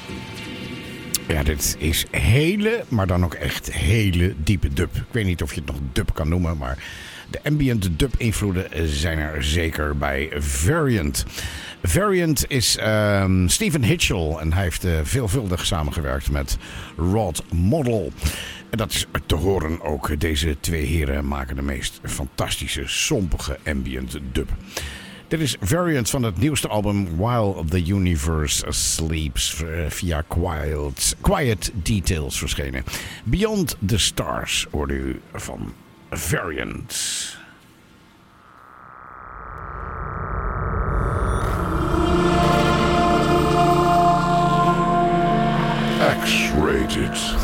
Ja, dit is hele, maar dan ook echt hele diepe dub. Ik weet niet of je het nog dub kan noemen, maar de ambient dub invloeden zijn er zeker bij Variant. Variant is Stephen Hitchell en hij heeft veelvuldig samengewerkt met Rod Model. En dat is te horen ook. Deze twee heren maken de meest fantastische, sompige ambient dub. Dit is Variant van het nieuwste album While the Universe Sleeps via Quiet Details verschenen. Beyond the Stars hoorde u van Variant. X-rated.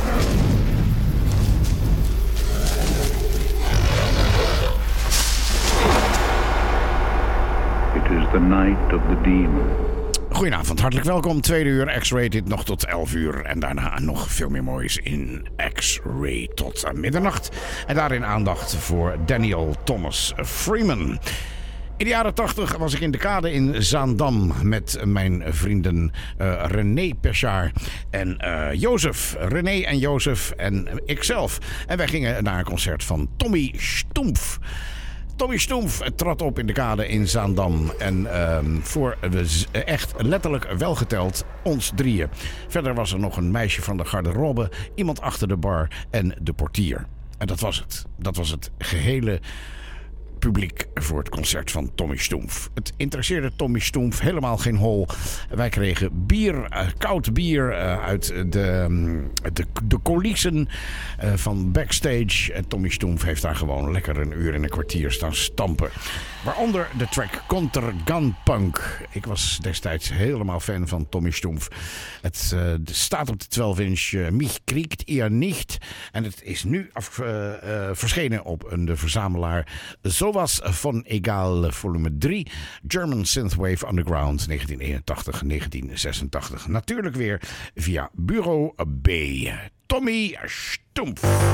It is the night of the demon. Goedenavond, hartelijk welkom. 2 uur X-Rated nog tot 11 uur. En daarna nog veel meer moois in X-Ray tot middernacht. En daarin aandacht voor Daniel Thomas Freeman. In de jaren 80 was ik in de kade in Zaandam met mijn vrienden René Perchard en Jozef. René en Jozef en ikzelf. En wij gingen naar een concert van Tommy Stoempf. Tommy Stoempf trad op in de kade in Zaandam. En voor echt letterlijk welgeteld ons drieën. Verder was er nog een meisje van de garderobe, iemand achter de bar en de portier. En dat was het. Dat was het gehele publiek voor het concert van Tommy Stoempf. Het interesseerde Tommy Stoempf helemaal geen hol. Wij kregen bier, koud bier uit de coulissen van backstage. En Tommy Stoempf heeft daar gewoon lekker een uur en een kwartier staan stampen. Waaronder de track Conter-Gunpunk. Ik was destijds helemaal fan van Tommy Stoempf. Het staat op de 12-inch Mich kriegt ihr nicht. En het is nu verschenen op de verzamelaar Sowas von Egal volume 3. German Synthwave Underground 1981-1986. Natuurlijk weer via Bureau B. Tommy Stoempf.